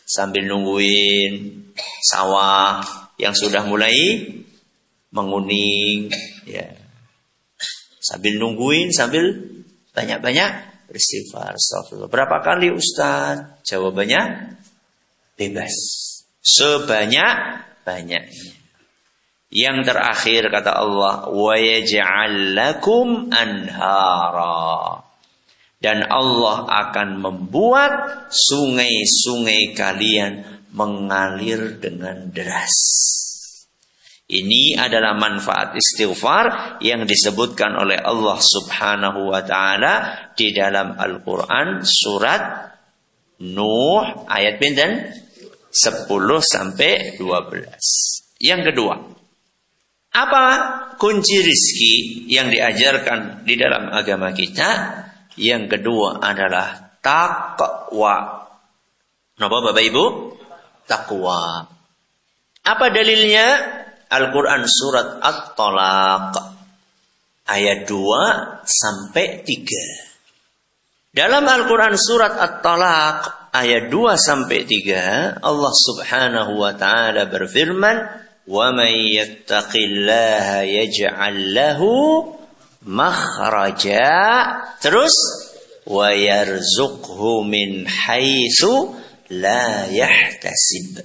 sambil nungguin sawah yang sudah mulai menguning, ya. Sambil nungguin, sambil banyak-banyak beristighfar. Astagfirullah. Berapa kali Ustaz? Jawabannya bebas. Sebanyak-banyaknya. Yang terakhir kata Allah, wa yaj'al lakum anhara. Dan Allah akan membuat sungai-sungai kalian mengalir dengan deras. Ini adalah manfaat istighfar yang disebutkan oleh Allah Subhanahu wa taala di dalam Al-Qur'an surat Nuh ayat pinten 10 sampai 12. Yang kedua, apa kunci rizki yang diajarkan di dalam agama kita? Yang kedua adalah taqwa. Napa Bapak Ibu? Taqwa. Apa dalilnya? Al-Quran surat At-Talaq ayat 2 sampai 3. Dalam Al-Quran surat At-Talaq ayat 2 sampai 3, Allah Subhanahu wa taala berfirman, "Wa may yattaqillaha yaj'al lahu makhraja." Terus, "Wa yarzuqhu min haitsu la yahtasib."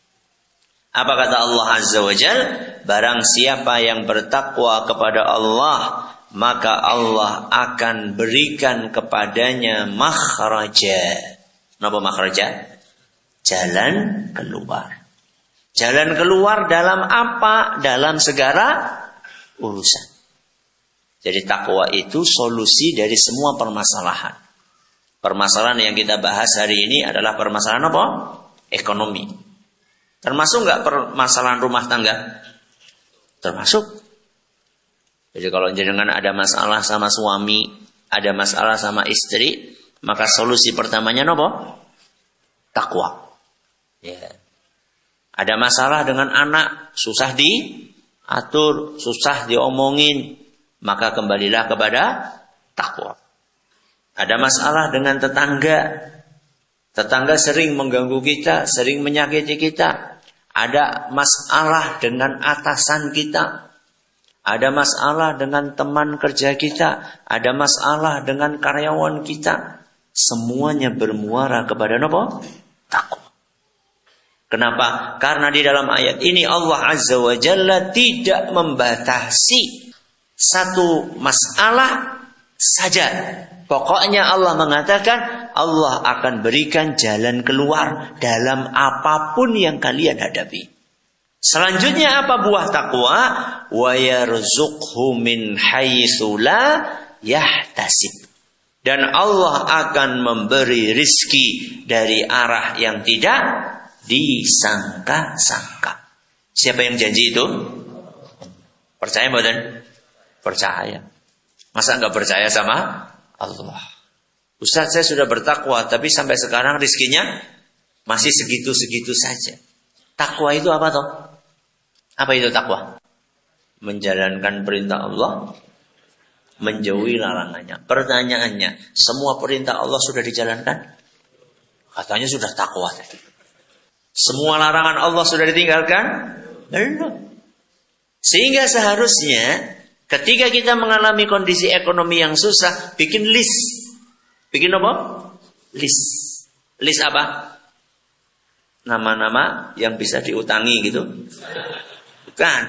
Apa kata Allah Azza wa Jal? Barang siapa yang bertakwa kepada Allah, maka Allah akan berikan kepadanya makhraja. Apa makhraja? Jalan keluar. Jalan keluar dalam apa? Dalam segala urusan. Jadi takwa itu solusi dari semua permasalahan. Permasalahan yang kita bahas hari ini adalah permasalahan apa? Ekonomi. Termasuk nggak permasalahan rumah tangga? Termasuk. Jadi kalau jenengan ada masalah sama suami, ada masalah sama istri, maka solusi pertamanya apa? Takwa. Ya. Ada masalah dengan anak, susah diatur, susah diomongin, maka kembalilah kepada takwa. Ada masalah dengan tetangga, tetangga sering mengganggu kita, sering menyakiti kita. Ada masalah dengan atasan kita. Ada masalah dengan teman kerja kita. Ada masalah dengan karyawan kita. Semuanya bermuara kepada apa? Takwa. Kenapa? Karena di dalam ayat ini Allah Azza wa Jalla tidak membatasi satu masalah saja. Pokoknya Allah mengatakan Allah akan berikan jalan keluar dalam apapun yang kalian hadapi. Selanjutnya apa buah takwa? Wa yarzuqhu min haitsu la yahtasib. Dan Allah akan memberi rizki dari arah yang tidak disangka-sangka. Siapa yang janji itu? Percaya mboten? Percaya. Masa enggak percaya sama Allah? Ustaz, saya sudah bertakwa, tapi sampai sekarang rizkinya masih segitu-segitu saja. Takwa itu apa toh? Apa itu takwa? Menjalankan perintah Allah, menjauhi larangannya. Pertanyaannya, semua perintah Allah sudah dijalankan? Katanya sudah takwa. Semua larangan Allah sudah ditinggalkan? Belum. Sehingga seharusnya ketika kita mengalami kondisi ekonomi yang susah, bikin list. Bikin apa? List. List apa? Nama-nama yang bisa diutangi gitu. Bukan.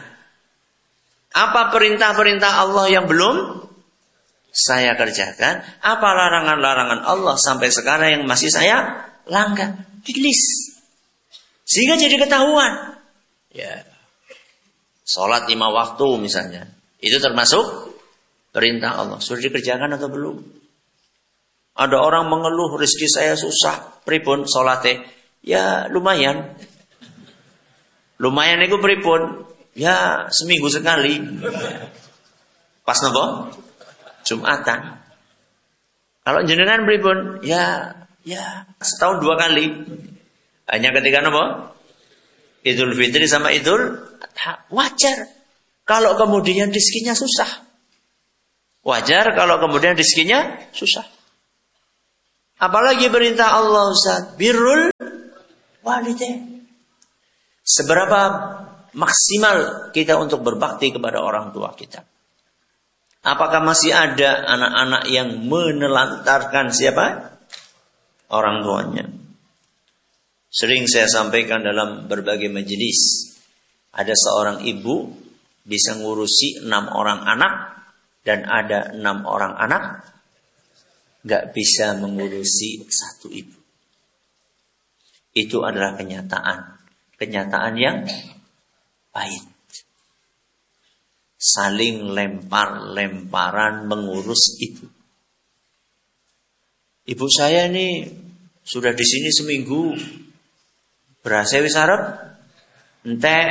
Apa perintah-perintah Allah yang belum saya kerjakan? Apa larangan-larangan Allah sampai sekarang yang masih saya langgar? Di list. Sehingga jadi ketahuan. Ya. Sholat 5 waktu misalnya. Itu termasuk perintah Allah. Sudah dikerjakan atau belum? Ada orang mengeluh rezeki saya susah. Pripun salate? Ya lumayan. Lumayan itu pripun? Ya seminggu sekali. Pas nopo? Jumatan. Kalau jenengan pripun? Ya setahun 2 kali. Hanya ketika nopo? Idul Fitri sama Idul Adha. Wajar kalau kemudian rezekinya susah. Wajar kalau kemudian rezekinya susah. Apalagi perintah Allah Ustaz, birrul walidain. Seberapa maksimal kita untuk berbakti kepada orang tua kita? Apakah masih ada anak-anak yang menelantarkan siapa? Orang tuanya. Sering saya sampaikan dalam berbagai majelis, ada seorang ibu bisa ngurusi 6 orang anak, dan ada 6 orang anak gak bisa mengurusi 1 ibu. Itu adalah kenyataan yang pahit. Saling lempar-lemparan mengurus ibu. Ibu saya nih sudah di sini seminggu, berasa wis arep entek.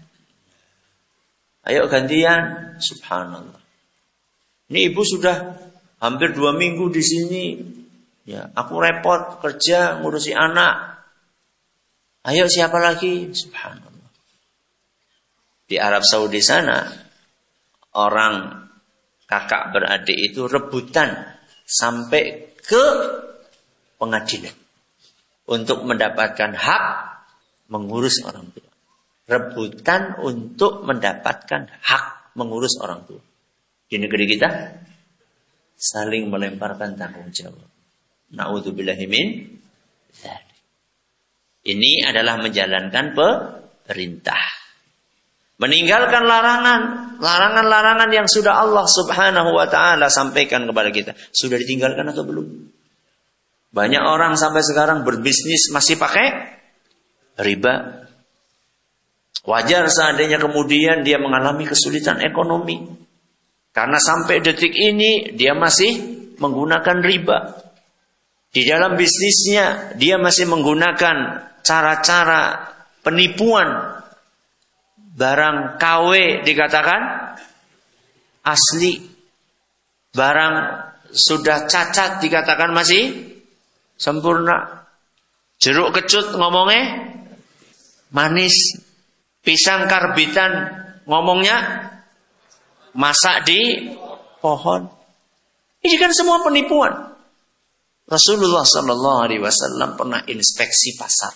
Ayo gantian. Subhanallah. Ini ibu sudah hampir 2 minggu di sini. Ya, aku repot kerja ngurusi anak. Ayo siapa lagi? Subhanallah. Di Arab Saudi sana, orang kakak beradik itu rebutan sampai ke pengadilan untuk mendapatkan hak mengurus orang tua. Rebutan untuk mendapatkan hak mengurus orang tua. Di negeri kita saling melemparkan tanggung jawab. Na'udzubillahi min dzalik. Ini adalah menjalankan perintah. Meninggalkan larangan yang sudah Allah Subhanahu wa taala sampaikan kepada kita. Sudah ditinggalkan atau belum? Banyak orang sampai sekarang berbisnis masih pakai riba. Wajar seandainya kemudian dia mengalami kesulitan ekonomi. Karena sampai detik ini dia masih menggunakan riba. Di dalam bisnisnya dia masih menggunakan cara-cara penipuan. Barang KW dikatakan asli. Barang sudah cacat dikatakan masih sempurna. Jeruk kecut ngomongnya manis. Pisang karbitan ngomongnya masak di pohon. Ini kan semua penipuan. Rasulullah Sallallahu Alaihi Wasallam pernah inspeksi pasar.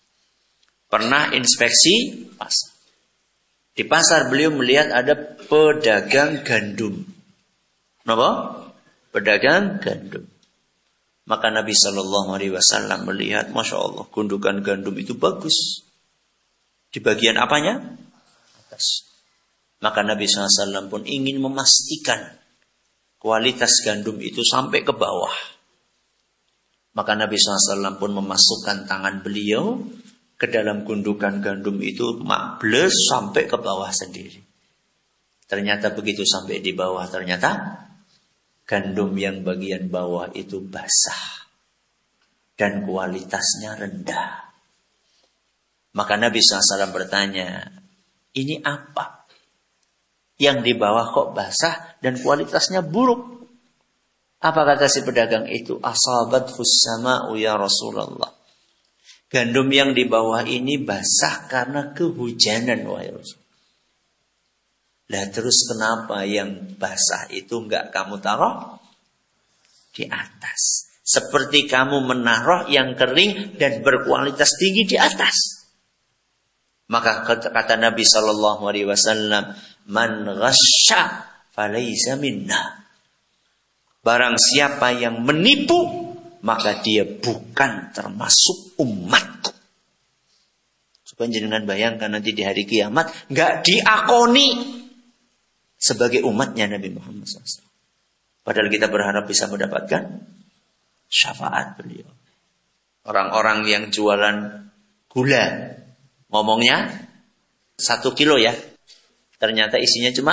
Di pasar beliau melihat ada pedagang gandum. Kenapa? Pedagang gandum. Maka Nabi Sallallahu Alaihi Wasallam melihat, Masya Allah, gundukan gandum itu bagus. Di bagian apanya? Atas. Maka Nabi SAW pun ingin memastikan kualitas gandum itu sampai ke bawah. Maka Nabi SAW pun memasukkan tangan beliau ke dalam gundukan gandum itu, makbles sampai ke bawah sendiri. Ternyata begitu sampai di bawah, ternyata gandum yang bagian bawah itu basah dan kualitasnya rendah. Maka Nabi SAW bertanya, ini apa? Yang di bawah kok basah dan kualitasnya buruk? Apa kata si pedagang itu? Asabat fussama'u ya Rasulullah. Gandum yang di bawah ini basah karena kehujanan, wahai Rasul. Lah terus kenapa yang basah itu enggak kamu taruh di atas? Seperti kamu menaruh yang kering dan berkualitas tinggi di atas. Maka kata Nabi Sallallahu Alaihi Wasallam, man ghasya falaysa minna. Barang siapa yang menipu, maka dia bukan termasuk umatku. Coba jenengan bayangkan nanti di hari kiamat nggak diakoni sebagai umatnya Nabi Muhammad SAW. Padahal kita berharap bisa mendapatkan syafaat beliau. Orang-orang yang jualan gula, ngomongnya 1 kilo ya. Ternyata isinya cuma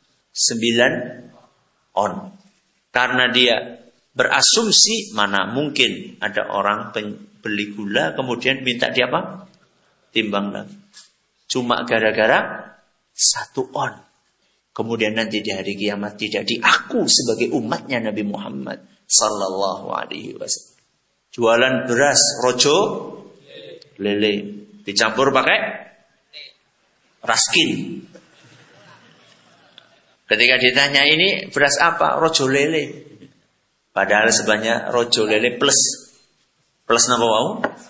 9 on. Karena dia berasumsi mana mungkin ada orang beli gula kemudian minta dia apa? Timbang lagi. Cuma gara-gara 1 on. Kemudian nanti di hari kiamat tidak diaku sebagai umatnya Nabi Muhammad Sallallahu Alaihi Wasallam. Jualan beras rojo lele. Dicampur pakai raskin. Ketika ditanya ini beras apa? Rojo lele. Padahal sebenarnya rojo lele plus. Plus apa mau?